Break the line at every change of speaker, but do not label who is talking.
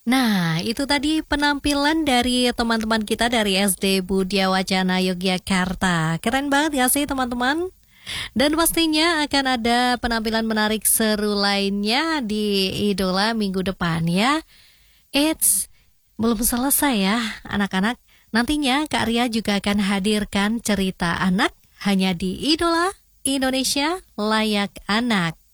Nah, itu tadi penampilan dari teman-teman kita dari SD Budya Wacana Yogyakarta. Keren banget ya sih teman-teman? Dan pastinya akan ada penampilan menarik seru lainnya di Idola minggu depan ya. Eits, belum selesai ya anak-anak. Nantinya Kak Ria juga akan hadirkan cerita anak hanya di Idola Indonesia Layak Anak.